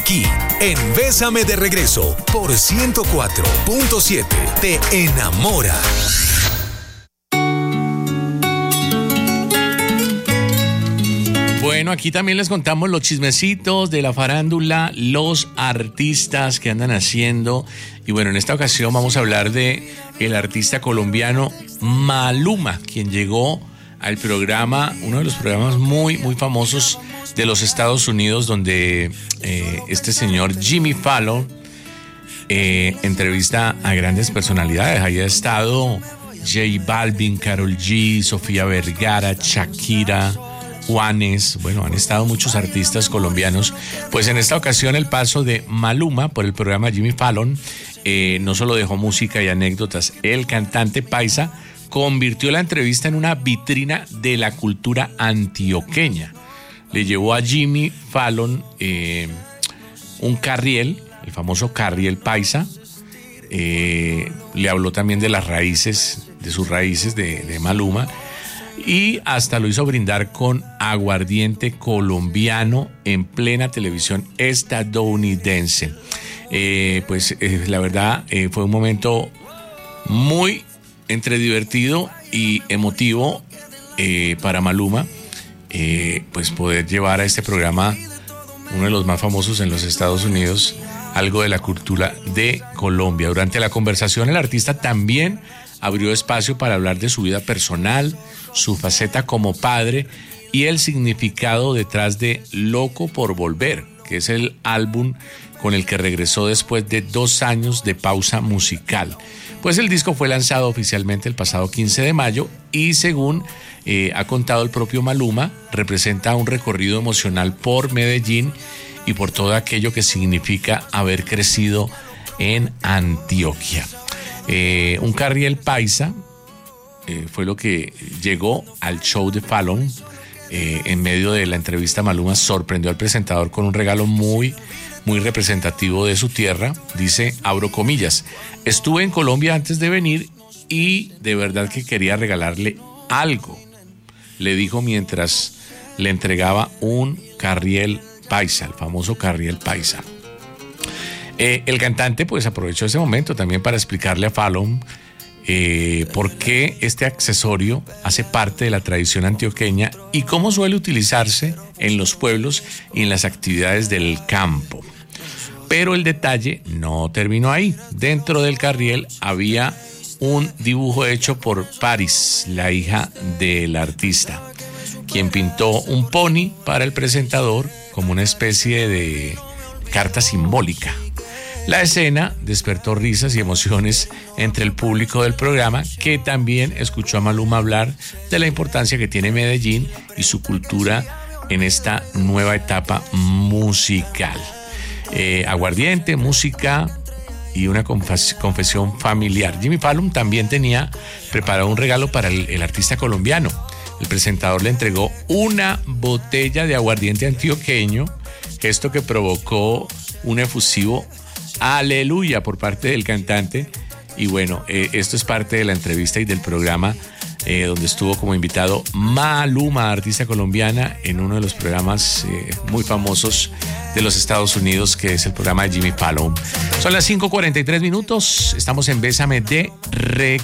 aquí, en Bésame de Regreso, por 104.7. Te enamora. Bueno, aquí también les contamos los chismecitos de la farándula, los artistas que andan haciendo. Y bueno, en esta ocasión vamos a hablar de el artista colombiano Maluma, quien llegó al programa, uno de los programas muy, muy famosos de los Estados Unidos, donde este señor Jimmy Fallon entrevista a grandes personalidades. Ahí ha estado J Balvin, Karol G, Sofía Vergara, Shakira, Juanes. Bueno, han estado muchos artistas colombianos. Pues en esta ocasión el paso de Maluma por el programa Jimmy Fallon no solo dejó música y anécdotas. El cantante paisa convirtió la entrevista en una vitrina de la cultura antioqueña. Le llevó a Jimmy Fallon un carriel, el famoso carriel paisa. Le habló también de las raíces, de sus raíces de Maluma. Y hasta lo hizo brindar con aguardiente colombiano en plena televisión estadounidense. La verdad fue un momento muy entre divertido y emotivo para Maluma, pues poder llevar a este programa, uno de los más famosos en los Estados Unidos, algo de la cultura de Colombia. Durante la conversación el artista también abrió espacio para hablar de su vida personal, su faceta como padre y el significado detrás de Loco por Volver, que es el álbum con el que regresó después de 2 años de pausa musical. Pues el disco fue lanzado oficialmente el pasado 15 de mayo y según ha contado el propio Maluma, representa un recorrido emocional por Medellín y por todo aquello que significa haber crecido en Antioquia. Un carriel paisa fue lo que llegó al show de Fallon. En medio de la entrevista, Maluma sorprendió al presentador con un regalo muy representativo de su tierra. Dice, abro comillas, estuve en Colombia antes de venir y de verdad que quería regalarle algo, le dijo mientras le entregaba un carriel paisa, el famoso carriel paisa. El cantante pues aprovechó ese momento también para explicarle a Fallon por qué este accesorio hace parte de la tradición antioqueña y cómo suele utilizarse en los pueblos y en las actividades del campo. Pero el detalle no terminó ahí. Dentro del carriel había un dibujo hecho por Paris, la hija del artista, quien pintó un pony para el presentador como una especie de carta simbólica. La escena despertó risas y emociones entre el público del programa, que también escuchó a Maluma hablar de la importancia que tiene Medellín y su cultura en esta nueva etapa musical. Aguardiente, música y una confesión familiar. Jimmy Fallon también tenía preparado un regalo para el artista colombiano. El presentador le entregó una botella de aguardiente antioqueño, gesto que provocó un efusivo aleluya por parte del cantante. Y bueno, esto es parte de la entrevista y del programa donde estuvo como invitado Maluma, artista colombiana, en uno de los programas muy famosos de los Estados Unidos, que es el programa de Jimmy Fallon. Son las 5:43 minutos, estamos en Bésame de Reggae.